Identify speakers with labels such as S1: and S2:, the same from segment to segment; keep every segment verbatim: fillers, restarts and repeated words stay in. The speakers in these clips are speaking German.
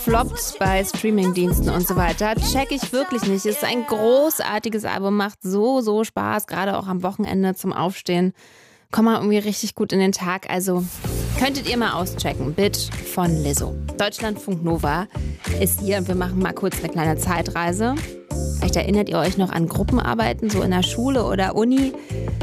S1: floppt bei Streamingdiensten und so weiter. Check ich wirklich nicht. Es ist ein großartiges Album, macht so, so Spaß, gerade auch am Wochenende zum Aufstehen. Kommt man irgendwie richtig gut in den Tag. Also könntet ihr mal auschecken. Bit von Lizzo. Deutschlandfunk Nova ist hier und wir machen mal kurz eine kleine Zeitreise. Vielleicht erinnert ihr euch noch an Gruppenarbeiten, so in der Schule oder Uni.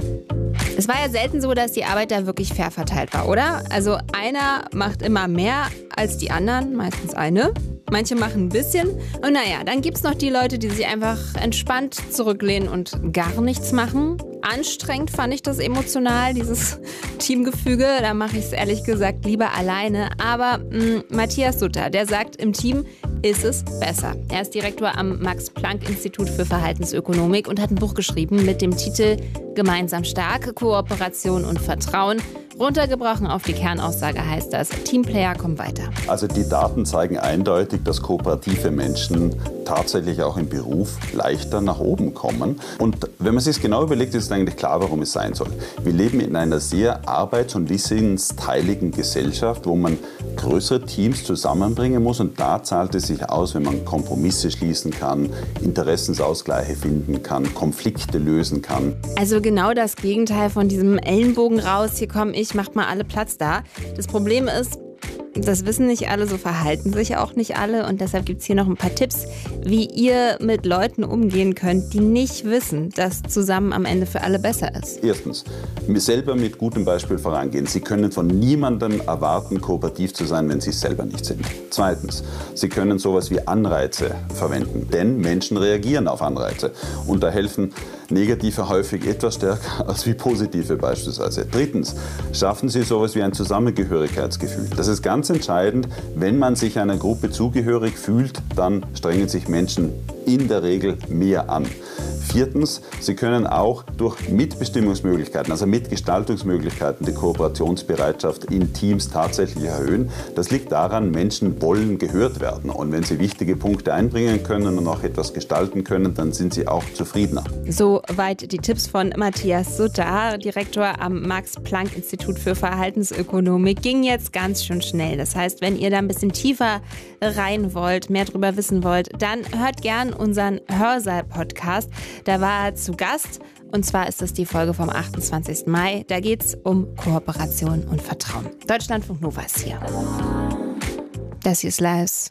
S1: Es war ja selten so, dass die Arbeit da wirklich fair verteilt war, oder? Also einer macht immer mehr als die anderen, meistens eine. Manche machen ein bisschen. Und naja, dann gibt's noch die Leute, die sich einfach entspannt zurücklehnen und gar nichts machen. Anstrengend fand ich das emotional, dieses Teamgefüge. Da mache ich es ehrlich gesagt lieber alleine. Aber mh, Matthias Sutter, der sagt, im Team ist es besser. Er ist Direktor am Max-Planck-Institut für Verhaltensökonomik und hat ein Buch geschrieben mit dem Titel Gemeinsam stark, Kooperation und Vertrauen. Runtergebrochen auf die Kernaussage heißt das, Teamplayer kommen weiter.
S2: Also die Daten zeigen eindeutig, dass kooperative Menschen tatsächlich auch im Beruf leichter nach oben kommen. Und wenn man sich es genau überlegt, ist es eigentlich klar, warum es sein soll. Wir leben in einer sehr arbeits- und wissensteiligen Gesellschaft, wo man größere Teams zusammenbringen muss. Und da zahlt es sich aus, wenn man Kompromisse schließen kann, Interessensausgleiche finden kann, Konflikte lösen kann.
S1: Also genau das Gegenteil von diesem Ellenbogen raus, hier komme ich, macht mal alle Platz da. Das Problem ist, das wissen nicht alle, so verhalten sich auch nicht alle und deshalb gibt es hier noch ein paar Tipps, wie ihr mit Leuten umgehen könnt, die nicht wissen, dass zusammen am Ende für alle besser ist.
S2: Erstens, selber mit gutem Beispiel vorangehen. Sie können von niemandem erwarten, kooperativ zu sein, wenn Sie es selber nicht sind. Zweitens, Sie können sowas wie Anreize verwenden, denn Menschen reagieren auf Anreize und da helfen negative häufig etwas stärker als wie positive beispielsweise. Drittens, schaffen Sie sowas wie ein Zusammengehörigkeitsgefühl. Das ist ganz entscheidend. Wenn man sich einer Gruppe zugehörig fühlt, dann strengen sich Menschen in der Regel mehr an. Viertens, Sie können auch durch Mitbestimmungsmöglichkeiten, also Mitgestaltungsmöglichkeiten, die Kooperationsbereitschaft in Teams tatsächlich erhöhen. Das liegt daran, Menschen wollen gehört werden. Und wenn sie wichtige Punkte einbringen können und auch etwas gestalten können, dann sind sie auch zufriedener.
S1: Soweit die Tipps von Matthias Sutter, Direktor am Max-Planck-Institut für Verhaltensökonomik. Ging jetzt ganz schön schnell. Das heißt, wenn ihr da ein bisschen tiefer rein wollt, mehr drüber wissen wollt, dann hört gern unseren Hörsaal-Podcast. Da war er zu Gast und zwar ist das die Folge vom achtundzwanzigsten Mai. Da geht es um Kooperation und Vertrauen. Deutschlandfunk Nova ist hier. Das hier ist live.